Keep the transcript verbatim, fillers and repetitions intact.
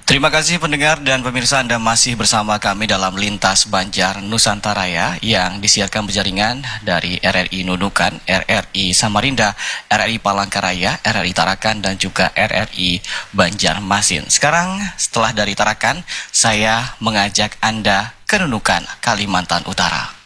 Terima kasih pendengar dan pemirsa, Anda masih bersama kami dalam Lintas Banjar Nusantara ya, yang disiarkan berjaringan dari R R I Nunukan, R R I Samarinda, R R I Palangkaraya, R R I Tarakan, dan juga R R I Banjarmasin. Sekarang setelah dari Tarakan, saya mengajak Anda ke Nunukan, Kalimantan Utara.